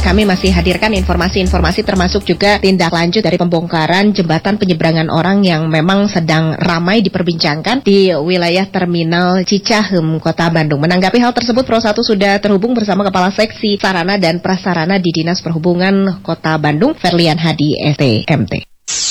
kami masih hadirkan informasi-informasi termasuk juga tindak lanjut dari pembongkaran jembatan penyeberangan orang yang memang sedang ramai diperbincangkan di wilayah Terminal Cicahem, Kota Bandung. Menanggapi hal tersebut, Pro 1 sudah terhubung bersama Kepala Seksi Sarana dan Prasarana di Dinas Perhubungan Kota Bandung, Ferlian Hadi STMT.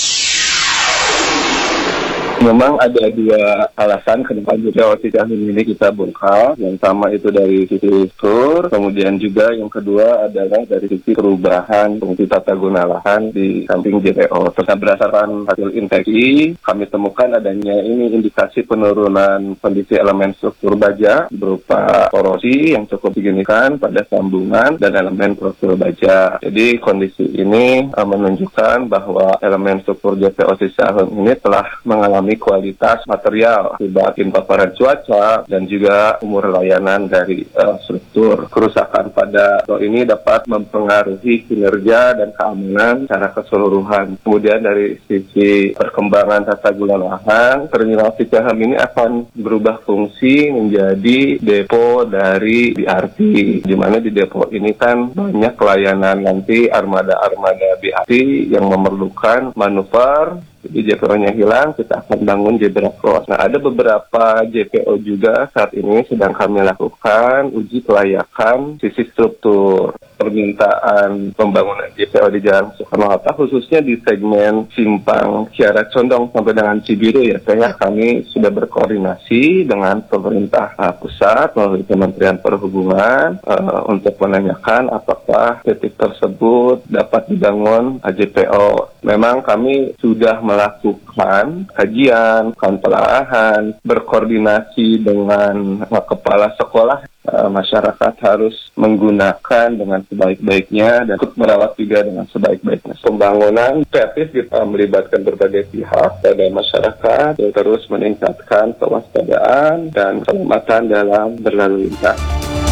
Memang ada dua alasan kenapa JPO Cicahem ini kita bongkar. Yang pertama itu dari sisi struktur, kemudian juga yang kedua adalah dari sisi perubahan fungsi tata guna lahan di samping JPO. Terus berdasarkan hasil inspeksi, kami temukan adanya ini indikasi penurunan kondisi elemen struktur baja berupa korosi yang cukup signifikan pada sambungan dan elemen struktur baja. Jadi kondisi ini menunjukkan bahwa elemen struktur JPO Cicahem ini telah mengalami kualitas material akibat paparan cuaca dan juga umur layanan dari struktur. Kerusakan pada ini dapat mempengaruhi kinerja dan keamanan secara keseluruhan. Kemudian dari sisi perkembangan tata guna lahan, Terminal Cicahem ini akan berubah fungsi menjadi depo dari BRT, di mana di depo ini kan banyak layanan nanti armada-armada BRT yang memerlukan manuver. Jadi JPO-nya hilang, kita akan bangun Zebra Cross. Nah, ada beberapa JPO juga saat ini sedang kami lakukan uji kelayakan sisi struktur. Permintaan pembangunan JPO di Jalan Soekarno-Hatta, khususnya di segmen Simpang Kiara Condong sampai dengan Cibiru ya, kami sudah berkoordinasi dengan pemerintah pusat melalui Kementerian Perhubungan untuk menanyakan apakah titik tersebut dapat dibangun JPO. Memang kami sudah melakukan kajian, penelaahan, berkoordinasi dengan kepala sekolah. Masyarakat harus menggunakan dengan sebaik-baiknya dan ikut merawat juga dengan sebaik-baiknya. Pembangunan kreatif kita melibatkan berbagai pihak pada masyarakat yang terus meningkatkan kewaspadaan dan keselamatan dalam berlalu lintas.